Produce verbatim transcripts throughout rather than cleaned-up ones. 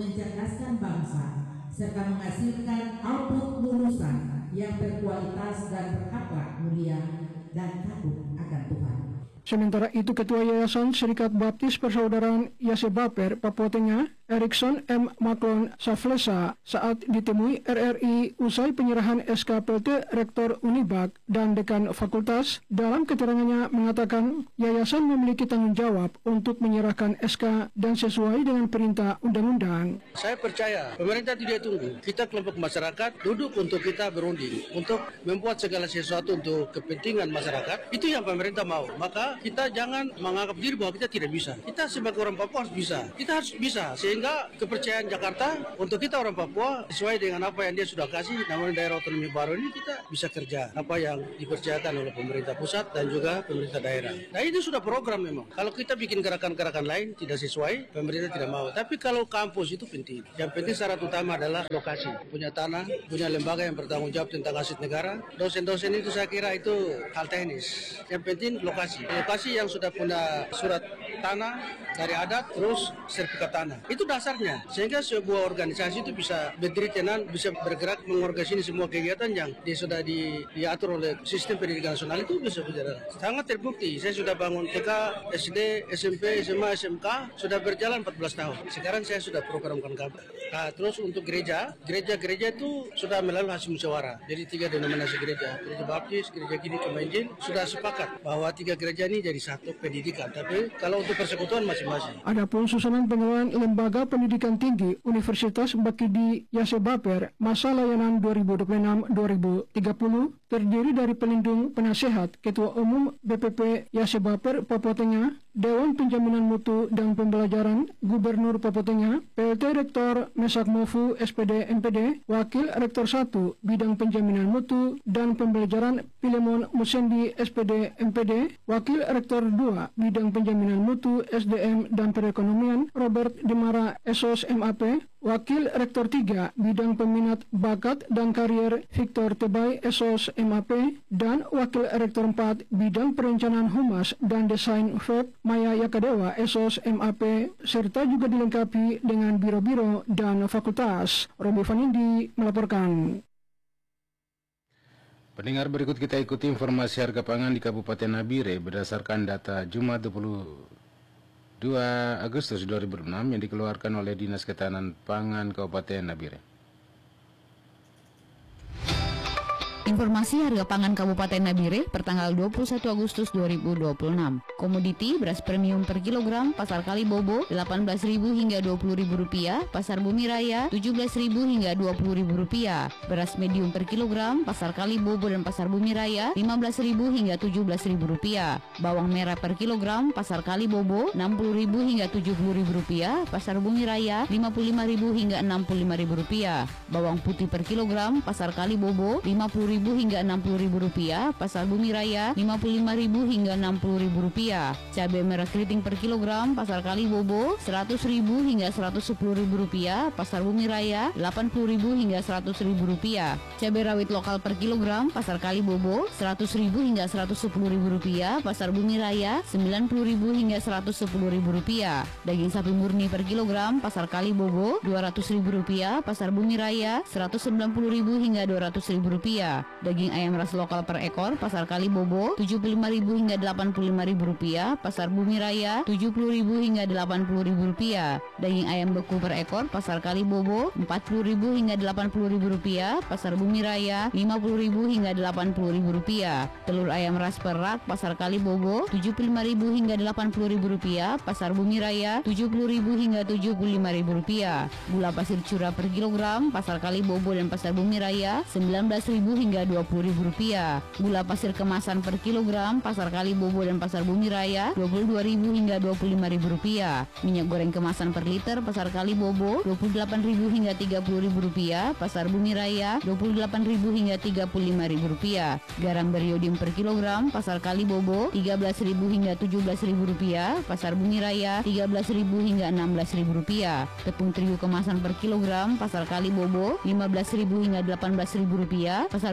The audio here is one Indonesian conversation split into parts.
mencerdaskan bangsa, serta menghasilkan output lulusan yang berkualitas dan berakhlak mulia dan takut akan Tuhan. Sementara itu, Ketua Yayasan Serikat Baptis Persaudaraan Yasebaper Papua Tengah, Erikson M. Maklon Saflesa, saat ditemui R R I usai penyerahan S K P L T Rektor Unibak dan Dekan Fakultas, dalam keterangannya mengatakan yayasan memiliki tanggung jawab untuk menyerahkan S K dan sesuai dengan perintah undang-undang. Saya percaya pemerintah tidak tunggu. Kita kelompok masyarakat duduk untuk kita berunding, untuk membuat segala sesuatu untuk kepentingan masyarakat. Itu yang pemerintah mau. Maka kita jangan menganggap diri bahwa kita tidak bisa. Kita sebagai orang Papua harus bisa. Kita harus bisa. Sehingga kepercayaan Jakarta untuk kita orang Papua sesuai dengan apa yang dia sudah kasih, namun daerah otonomi baru ini kita bisa kerja. Apa yang dipercayakan oleh pemerintah pusat dan juga pemerintah daerah. Nah ini sudah program memang. Kalau kita bikin gerakan-gerakan lain tidak sesuai, pemerintah tidak mau. Tapi kalau kampus itu penting. Yang penting syarat utama adalah lokasi. Punya tanah, punya lembaga yang bertanggung jawab tentang aset negara. Dosen-dosen itu saya kira itu hal teknis. Yang penting lokasi. Lokasi yang sudah punya surat tanah dari adat, terus sertifikat tanah. Itu dasarnya. Sehingga sebuah organisasi itu bisa berdiri tenan, bisa bergerak mengorganisasi semua kegiatan yang dia sudah di, diatur oleh sistem pendidikan nasional itu bisa berjalan. Sangat terbukti. Saya sudah bangun T K, S D, S M P, S M A, S M K, sudah berjalan empat belas tahun. Sekarang saya sudah programkan kabar. Nah, terus untuk gereja, gereja-gereja itu sudah melalui hasil musyawarah. Jadi tiga denominasi gereja, gereja Baptis, gereja Gini, Kema Injil, sudah sepakat bahwa tiga gereja ini jadi satu pendidikan. Tapi kalau untuk persekutuan masing-masing. Adapun susunan pengelolaan lembaga pendidikan tinggi Universitas Bakidi Yasebaper masa layanan dua ribu dua puluh enam sampai dua ribu tiga puluh terdiri dari pelindung penasehat, Ketua Umum B P P Yasebaper Papua Tengah, Dewan Penjaminan Mutu dan Pembelajaran Gubernur Papua Tengah, P L T Rektor Mesak Mofu S P D M P D, Wakil Rektor satu Bidang Penjaminan Mutu dan Pembelajaran Pilemon Musendi S P D M P D, Wakil Rektor dua Bidang Penjaminan Mutu S D M dan Perekonomian Robert Demara S O S M A P, Wakil Rektor tiga Bidang Peminat Bakat dan Karier Victor Tebay S O S M A P, dan Wakil Rektor empat Bidang Perencanaan Humas dan Desain F E B Maya Yakadewa S O S M A P, serta juga dilengkapi dengan biro-biro dan fakultas. Robi Vanindi melaporkan. Pendengar, berikut kita ikuti informasi harga pangan di Kabupaten Nabire berdasarkan data Jumat dua puluh dua Agustus dua ribu enam yang dikeluarkan oleh Dinas Ketahanan Pangan Kabupaten Nabire. Informasi harga pangan Kabupaten Nabire pertanggal dua puluh satu Agustus dua ribu dua puluh enam. Komoditi beras premium per kilogram pasar Kalibobo delapan belas ribu hingga dua puluh ribu rupiah, pasar Bumi Raya tujuh belas ribu hingga dua puluh ribu rupiah. Beras medium per kilogram pasar Kalibobo dan pasar Bumi Raya lima belas ribu hingga tujuh belas ribu rupiah. Bawang merah per kilogram pasar Kalibobo enam puluh ribu hingga tujuh puluh ribu rupiah, pasar Bumi Raya lima puluh lima ribu hingga enam puluh lima ribu rupiah. Bawang putih per kilogram pasar Kalibobo lima puluh ribu hingga enam puluh ribu rupiah, pasar Bumi Raya lima puluh lima ribu hingga enam puluh ribu rupiah. Cabai merah keriting per kilogram pasar Kalibobo seratus ribu hingga seratus sepuluh ribu rupiah, pasar Bumi Raya delapan puluh ribu hingga seratus ribu rupiah. Cabai rawit lokal per kilogram pasar Kalibobo seratus ribu hingga seratus sepuluh ribu rupiah, pasar Bumi Raya sembilan puluh ribu hingga seratus sepuluh ribu rupiah. Daging sapi murni per kilogram pasar Kalibobo dua ratus ribu rupiah, pasar Bumi Raya seratus sembilan puluh ribu hingga dua ratus ribu rupiah. Daging ayam ras lokal per ekor pasar Kalibobo tujuh puluh lima ribu hingga delapan puluh lima ribu rupiah, pasar Bumi Raya tujuh puluh ribu hingga delapan puluh ribu rupiah. Daging ayam beku per ekor pasar Kalibobo empat puluh ribu hingga delapan puluh ribu rupiah, pasar Bumi Raya lima puluh ribu hingga delapan puluh ribu rupiah. Telur ayam ras per rak pasar Kalibobo tujuh puluh lima ribu hingga delapan puluh ribu rupiah, pasar Bumi Raya tujuh puluh ribu hingga tujuh puluh lima ribu rupiah. Gula pasir curah per kilogram pasar Kalibobo dan pasar Bumi Raya sembilan belas ribu hingga dua puluh ribu rupiah. Gula pasir kemasan per kilogram pasar Kalibobo dan pasar Bumi Raya dua puluh dua ribu hingga dua puluh lima ribu rupiah. Minyak goreng kemasan per liter pasar Kalibobo dua puluh delapan ribu hingga tiga puluh ribu rupiah, pasar Bumi Raya dua puluh delapan ribu hingga tiga puluh lima ribu rupiah. Garam beriodium per kilogram pasar Kalibobo tiga belas ribu hingga tujuh belas ribu rupiah, pasar Bumi Raya tiga belas ribu hingga enam belas ribu rupiah. Tepung terigu kemasan per kilogram pasar Kalibobo lima belas ribu hingga delapan belas ribu rupiah, pasar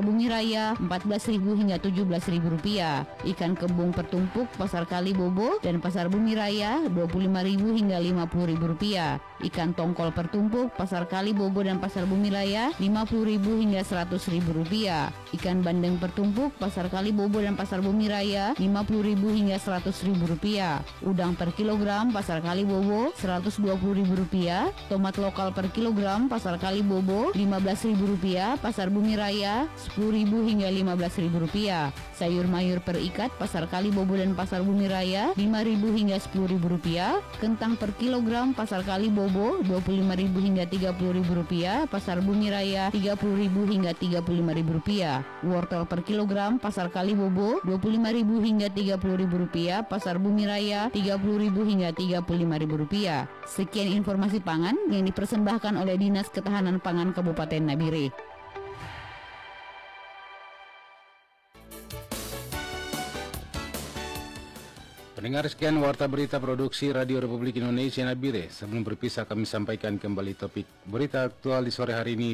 Bumi Raya empat belas ribu hingga tujuh belas ribu rupiah. Ikan kembung pertumpuk Pasar Kali Bobo dan Pasar Bumi Raya dua puluh lima ribu hingga lima puluh ribu rupiah. Ikan tongkol pertumpuk Pasar Kali Bobo dan Pasar Bumi Raya lima puluh ribu hingga seratus ribu rupiah. Ikan bandeng pertumpuk Pasar Kali Bobo dan Pasar Bumi Raya lima puluh ribu hingga seratus ribu rupiah. Udang per kilogram Pasar Kali Bobo seratus dua puluh ribu rupiah. Tomat lokal per kilogram Pasar Kali Bobo lima belas ribu rupiah. Pasar Bumi Raya sepuluh ribu hingga lima belas ribu rupiah. Sayur mayur per ikat Pasar Kali Bobo dan Pasar Bumi Raya lima ribu hingga sepuluh ribu rupiah. Kentang per kilogram Pasar Kali Bobo dua puluh lima ribu hingga tiga puluh ribu rupiah. Pasar Bumi Raya tiga puluh ribu hingga tiga puluh lima ribu rupiah. Wortel per kilogram Pasar Kali Bobo dua puluh lima ribu hingga tiga puluh ribu rupiah. Pasar Bumi Raya tiga puluh ribu hingga tiga puluh lima ribu rupiah. Sekian informasi pangan yang dipersembahkan oleh Dinas Ketahanan Pangan Kabupaten Nabire. Pendengar, sekian warta berita produksi Radio Republik Indonesia Nabire. Sebelum berpisah, kami sampaikan kembali topik berita aktual di sore hari ini